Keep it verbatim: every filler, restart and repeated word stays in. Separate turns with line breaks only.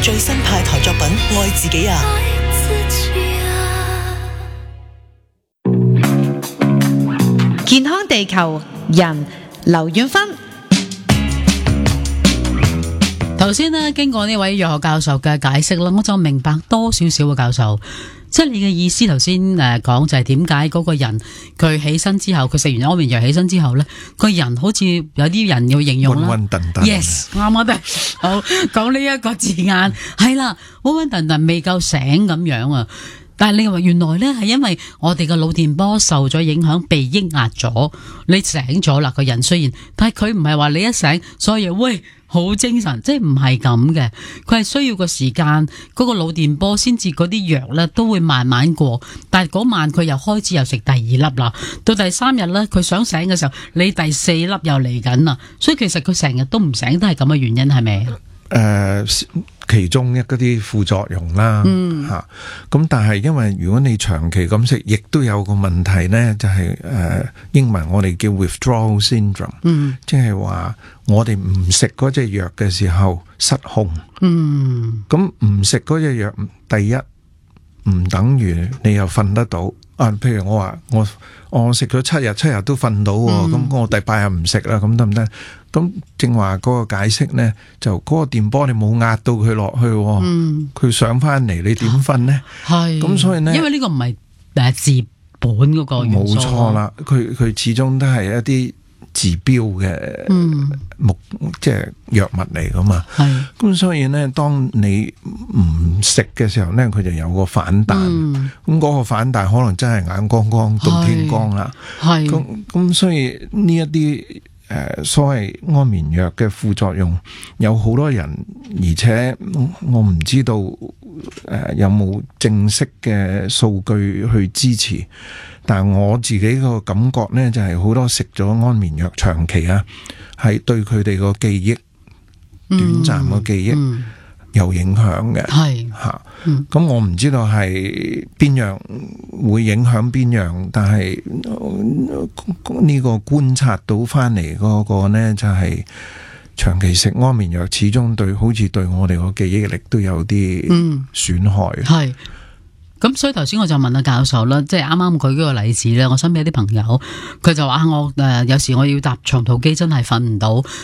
最新派台作品《愛自己啊》。
健康地球人劉遠芬。
頭先呢，經過呢位藥學教授嘅解釋啦，我就明白多少少嘅教授，即係你嘅意思。頭先誒講就係點解嗰個人佢起身之後，佢食完安眠藥起身之後呢，個人好似有啲人要形容啦，
暈暈頓頓
yes 啱啊，好講呢一個字眼係啦，暈暈頓頓未夠醒咁樣啊。但係你話原來呢係因為我哋嘅腦電波受咗影響，被抑壓咗，你醒咗啦個人雖然，但係佢唔係話你一醒所以喂好精神，即係唔係咁嘅，佢係需要個時間，嗰個腦電波先至嗰啲藥呢都會慢慢過，但係嗰晚佢又開始又食第二粒啦，到第三日呢，佢想醒嘅時候，你第四粒又嚟緊啦，所以其實佢成日都唔醒都係咁嘅原因係咪？
誒、呃，其中一嗰啲副作用啦，吓、嗯，咁、啊、但係因為如果你長期咁食，亦都有個問題呢，就係、是、誒、呃，英文我哋叫 withdrawal syndrome，嗯，即係話我哋唔食嗰隻藥嘅時候失控，嗯，咁唔食嗰隻藥，第一唔等於你又瞓得到。啊，譬如我話我我食咗七日，七日都瞓到，咁、嗯、我第八日唔食啦，咁得唔得？咁正話嗰個解釋呢，就嗰個電波你冇壓到佢落去，嗯，佢上翻嚟，你點瞓呢？係，咁所以呢，
因為呢個唔係誒治本嗰個元素，
冇錯啦，佢佢始終都係一啲治標嘅目，嗯、即係藥物嚟噶嘛。係，咁所以呢，當你唔食嘅時候呢，佢就有個反彈。咁、嗯、嗰個反彈可能真係眼光光到天光啦。係，咁咁所以呢一啲誒所謂安眠藥嘅副作用有好多人，而且我唔知道誒、呃、有冇正式嘅數據去支持。但係我自己個感覺呢，就係、是、好多食咗安眠藥長期啊，係對佢哋個記憶、嗯、短暫個記憶有影響嘅。係吓，咁、嗯啊、我唔知道係邊樣會影響邊樣，但係呢個觀察到翻嚟嗰個呢，就係、是、長期食安眠藥，始終對好似對我哋個記憶力都有啲損害。係、嗯。咁所以頭先我就問阿教授啦，即係啱啱佢嗰個例子咧，我身邊有啲朋友，佢就話我誒、呃、有時我要搭長途機真係瞓唔到。